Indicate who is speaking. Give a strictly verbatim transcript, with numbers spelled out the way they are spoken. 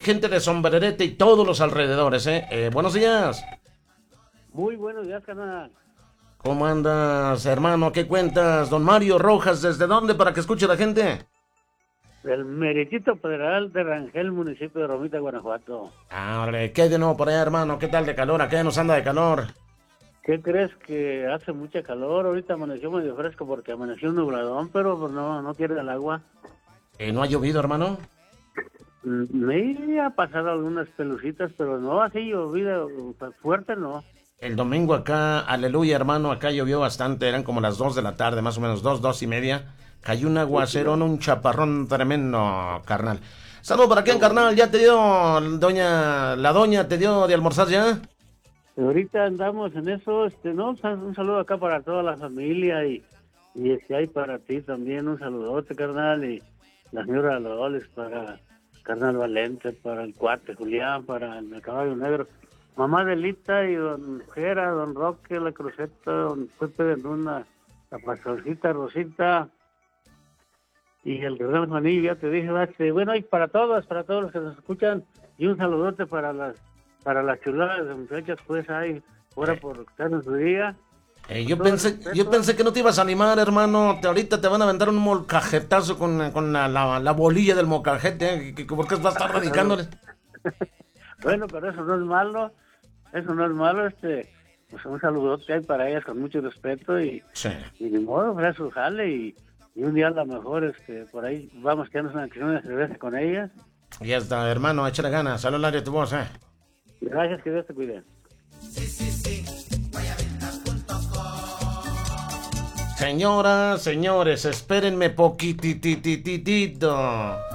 Speaker 1: gente de Sombrerete y todos los alrededores, ¿eh? eh buenos días.
Speaker 2: Muy buenos días, carnal.
Speaker 1: ¿Cómo andas, hermano? ¿Qué cuentas? Don Mario Rojas, ¿desde dónde para que escuche la gente?
Speaker 2: Del Meritito Federal de Rangel, municipio de Romita, Guanajuato.
Speaker 1: Ah, hombre, ¿qué hay de nuevo por allá, hermano? ¿Qué tal de calor? ¿A qué nos anda de calor?
Speaker 2: ¿Qué crees? Que hace mucha calor. Ahorita amaneció medio fresco porque amaneció un nubladón, pero pues no, no pierde el agua.
Speaker 1: Eh, ¿No ha llovido, hermano?
Speaker 2: Me ha pasado algunas pelucitas, pero no así llovido fuerte, no.
Speaker 1: El domingo acá, aleluya, hermano, acá llovió bastante, eran como las dos de la tarde, más o menos, dos, dos y media. Cayó un aguacerón, un chaparrón tremendo, carnal. Saludos para quién, carnal, ¿ya te dio, doña, la doña te dio de almorzar ya?
Speaker 2: Ahorita andamos en eso, este, no, un saludo acá para toda la familia y, y este, hay para ti también un saludote, carnal, y la señora Loles, para carnal Valente, para el cuate Julián, para el caballo negro, mamá Delita y don Jera, don Roque, la Cruceta, don Pepe de Luna, la pastorcita Rosita y el carnal Juanillo, ya te dije, este, bueno, hay para todos, para todos los que nos escuchan, y un saludote para las para las chuladas de muchachas, pues hay fuera por estar en su día.
Speaker 1: Eh, yo pensé yo pensé que no te ibas a animar, hermano. Te, ahorita te van a aventar un molcajetazo con, con la, la, la bolilla del molcajete, ¿eh? ¿Por qué vas a estar radicándole?
Speaker 2: Bueno, pero eso no es malo, eso no es malo, este, pues un saludote hay para ellas con mucho respeto y,
Speaker 1: sí.
Speaker 2: y de modo, pues su jale y, y un día a lo mejor, este, por ahí vamos quedarnos una una cerveza con ellas.
Speaker 1: Ya está, hermano, échale ganas, salud al aire tu voz, eh.
Speaker 2: Gracias, que Dios te cuide.
Speaker 3: Sí, sí, sí, guayabitas punto com.
Speaker 1: Señoras, señores, espérenme poquititititito.